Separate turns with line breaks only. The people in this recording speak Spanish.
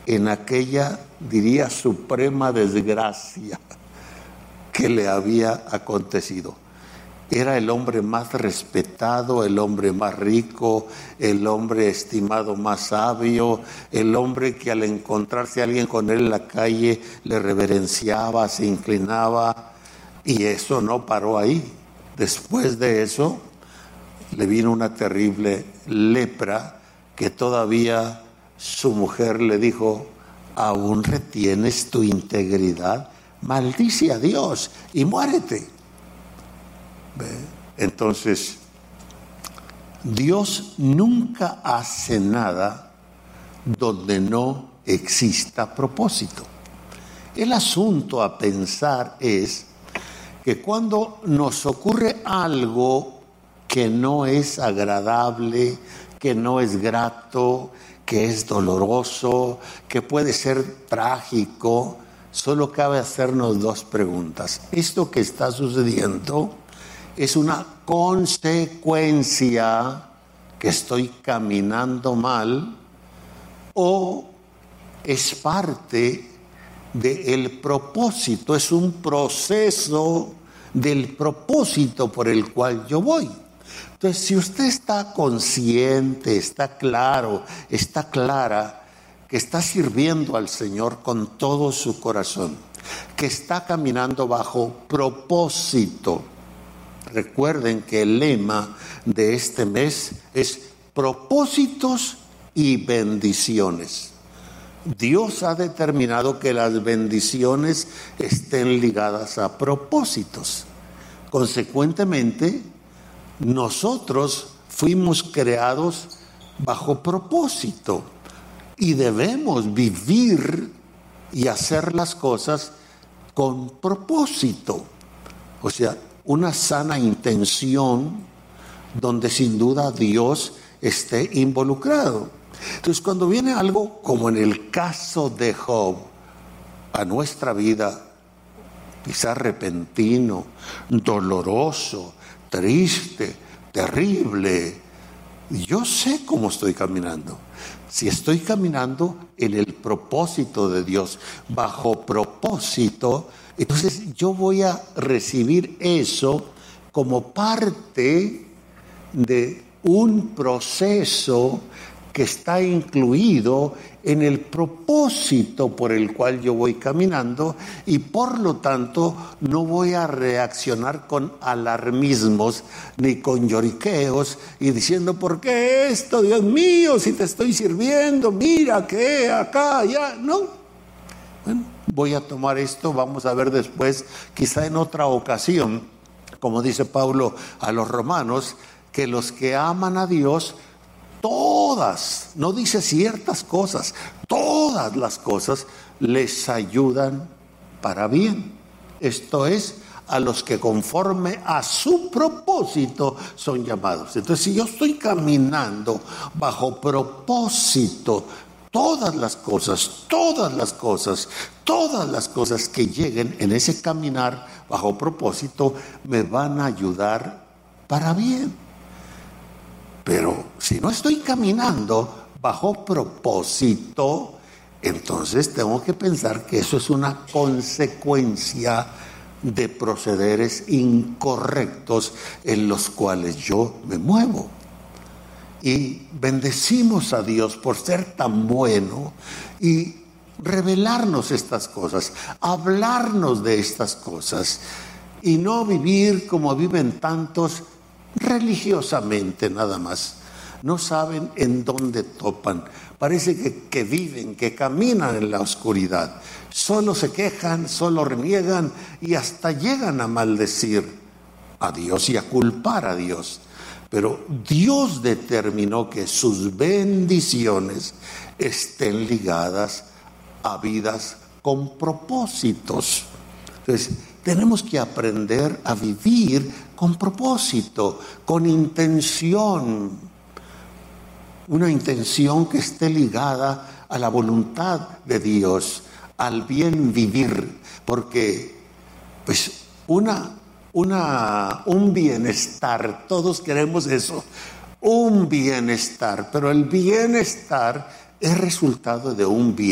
en aquella, diría, suprema desgracia que le había acontecido. Era el hombre más respetado, el hombre más rico, el hombre estimado más sabio, el hombre que al encontrarse alguien con él en la calle le reverenciaba, se inclinaba, y eso no paró ahí. Después de eso le vino una terrible lepra que todavía su mujer le dijo: ¿aún retienes tu integridad? Maldice a Dios y muérete. Entonces, Dios nunca hace nada donde no exista propósito. El asunto a pensar es que cuando nos ocurre algo que no es agradable, que no es grato, que es doloroso, que puede ser trágico, solo cabe hacernos dos preguntas. ¿Esto que está sucediendo es una consecuencia que estoy caminando mal, o es parte del propósito, es un proceso del propósito por el cual yo voy? Entonces, si usted está consciente, está claro, está clara que está sirviendo al Señor con todo su corazón, que está caminando bajo propósito. Recuerden que el lema de este mes es propósitos y bendiciones. Dios ha determinado que las bendiciones estén ligadas a propósitos. Consecuentemente, nosotros fuimos creados bajo propósito y debemos vivir y hacer las cosas con propósito. O sea, una sana intención donde sin duda Dios esté involucrado. Entonces, cuando viene algo como en el caso de Job a nuestra vida, quizás repentino, doloroso, triste, terrible, yo sé cómo estoy caminando. Si estoy caminando en el propósito de Dios, bajo propósito, entonces yo voy a recibir eso como parte de un proceso que está incluido en el propósito por el cual yo voy caminando, y por lo tanto no voy a reaccionar con alarmismos ni con lloriqueos y diciendo: ¿por qué esto, Dios mío, si te estoy sirviendo? Mira que acá, allá. No. Bueno, voy a tomar esto, vamos a ver después, quizá en otra ocasión, como dice Pablo a los romanos, que los que aman a Dios, todas, no dice ciertas cosas, todas las cosas les ayudan para bien. Esto es, a los que conforme a su propósito son llamados. Entonces, si yo estoy caminando bajo propósito, todas las cosas que lleguen en ese caminar bajo propósito me van a ayudar para bien. Pero si no estoy caminando bajo propósito, entonces tengo que pensar que eso es una consecuencia de procederes incorrectos en los cuales yo me muevo. Y bendecimos a Dios por ser tan bueno y revelarnos estas cosas, hablarnos de estas cosas, y no vivir como viven tantos religiosamente nada más. No saben en dónde topan. Parece que viven, que caminan en la oscuridad. Solo se quejan, solo reniegan y hasta llegan a maldecir a Dios y a culpar a Dios. Pero Dios determinó que sus bendiciones estén ligadas a vidas con propósitos. Entonces, tenemos que aprender a vivir con propósito, con intención. Una intención que esté ligada a la voluntad de Dios, al bien vivir. Porque, pues, un bienestar, todos queremos eso, un bienestar, pero el bienestar es resultado de un bien.